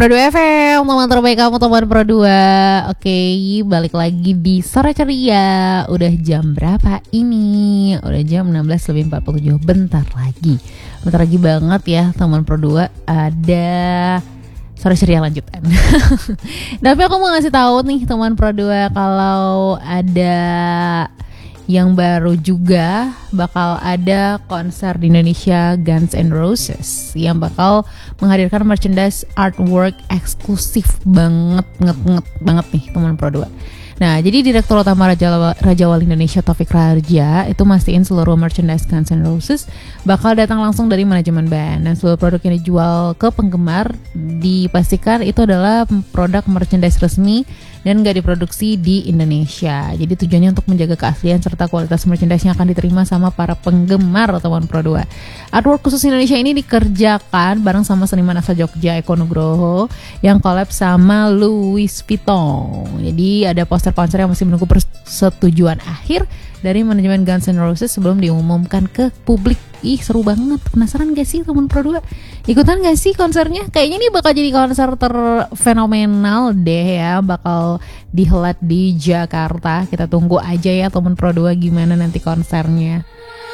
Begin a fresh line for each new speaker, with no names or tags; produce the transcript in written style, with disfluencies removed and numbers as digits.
Pro 2 FM, teman terbaik kamu, teman Pro 2. Oke, balik lagi di Sore Ceria. Udah jam berapa ini? Udah jam 16:47. Bentar lagi banget ya teman Pro 2. Ada Sore Ceria lanjutan. Tapi aku mau ngasih tahu nih teman Pro 2, kalau ada yang baru juga, bakal ada konser di Indonesia Guns N' Roses yang bakal menghadirkan merchandise artwork eksklusif banget nih teman Pro 2. Nah, jadi Direktur Utama Raja Wali Indonesia Taufik Raharja itu mastiin seluruh merchandise Guns N' Roses bakal datang langsung dari manajemen band, dan seluruh produk yang dijual ke penggemar dipastikan itu adalah produk merchandise resmi dan gak diproduksi di Indonesia. Jadi tujuannya untuk menjaga keaslian serta kualitas merchandise yang akan diterima sama para penggemar teman Pro 2. Artwork khusus Indonesia ini dikerjakan bareng sama seniman asal Jogja Eko Nugroho yang collab sama Louis Vuitton. Jadi ada poster-poster yang masih menunggu persetujuan akhir dari manajemen Guns N' Roses sebelum diumumkan ke publik. Ih, seru banget. Penasaran gak sih teman Pro 2? Ikutan gak sih konsernya? Kayaknya ini bakal jadi konser terfenomenal deh ya. Bakal dihelat di Jakarta. Kita tunggu aja ya teman Pro 2 gimana nanti konsernya.